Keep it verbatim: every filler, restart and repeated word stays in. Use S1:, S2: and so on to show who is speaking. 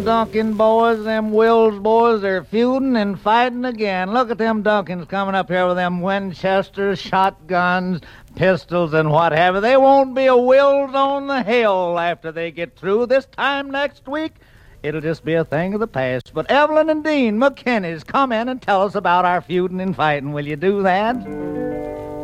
S1: Duncan boys, them Wills boys, they're feuding and fighting again. Look at them Duncans coming up here with them Winchesters, shotguns, pistols, and what have you. They won't be a Wills on the hill after they get through. This time next week, it'll just be a thing of the past. But Evelyn and Dean McKinney's come in and tell us about our feuding and fighting. Will you do that?